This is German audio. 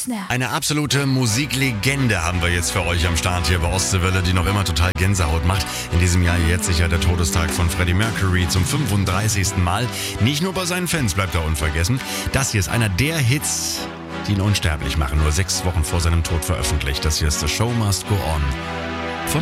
Snap. Eine absolute Musiklegende haben wir jetzt für euch am Start hier bei Ostseewelle, die noch immer total Gänsehaut macht. In diesem Jahr jetzt sicher der Todestag von Freddie Mercury zum 35. Mal. Nicht nur bei seinen Fans bleibt er unvergessen. Das hier ist einer der Hits, die ihn unsterblich machen. Nur 6 Wochen vor seinem Tod veröffentlicht. Das hier ist The Show Must Go On.